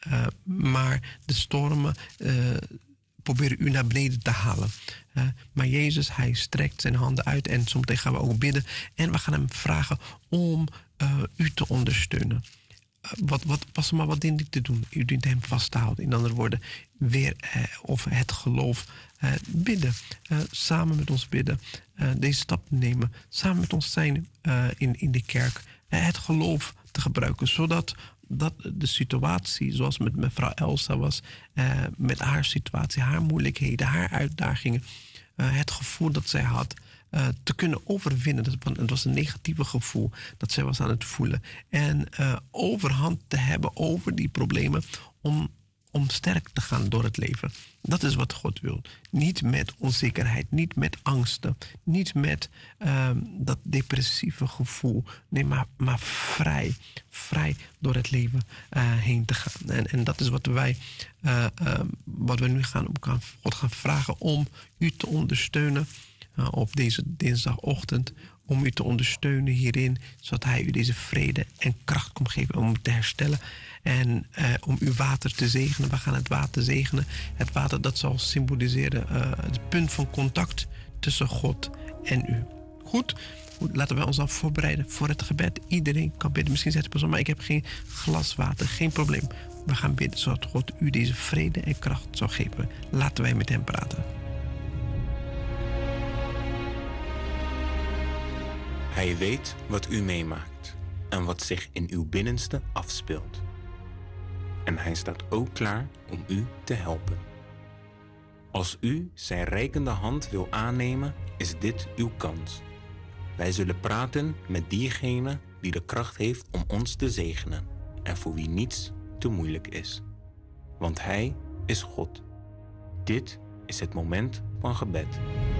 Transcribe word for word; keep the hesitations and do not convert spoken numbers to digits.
uh, maar de stormen uh, proberen u naar beneden te halen. Uh, maar Jezus, hij strekt zijn handen uit en zometeen gaan we ook bidden. En we gaan hem vragen om uh, u te ondersteunen. Uh, wat, wat, pas maar wat dient u te doen? U dient hem vast te houden. In andere woorden, weer uh, of het geloof uh, bidden. Uh, samen met ons bidden. Uh, deze stap nemen. Samen met ons zijn uh, in, in de kerk. Uh, het geloof te gebruiken. Zodat dat de situatie, zoals met mevrouw Elsa was, uh, met haar situatie, haar moeilijkheden, haar uitdagingen, uh, het gevoel dat zij had, uh, te kunnen overwinnen. Dat, het was een negatieve gevoel dat zij was aan het voelen. En uh, overhand te hebben over die problemen om, om sterk te gaan door het leven. Dat is wat God wil. Niet met onzekerheid, niet met angsten, niet met uh, dat depressieve gevoel. Nee, maar, maar vrij, vrij door het leven uh, heen te gaan. En, en dat is wat wij, uh, uh, wat we nu gaan, gaan, God gaan vragen om u te ondersteunen uh, op deze dinsdagochtend. Om u te ondersteunen hierin, zodat hij u deze vrede en kracht komt geven om u te herstellen. En uh, om uw water te zegenen. We gaan het water zegenen. Het water dat zal symboliseren uh, het punt van contact tussen God en u. Goed? Goed, laten we ons dan voorbereiden voor het gebed. Iedereen kan bidden. Misschien zegt de persoon, maar ik heb geen glas water. Geen probleem. We gaan bidden zodat God u deze vrede en kracht zal geven. Laten wij met hem praten. Hij weet wat u meemaakt en wat zich in uw binnenste afspeelt. En hij staat ook klaar om u te helpen. Als u zijn reikende hand wil aannemen, is dit uw kans. Wij zullen praten met diegene die de kracht heeft om ons te zegenen en voor wie niets te moeilijk is. Want hij is God. Dit is het moment van gebed.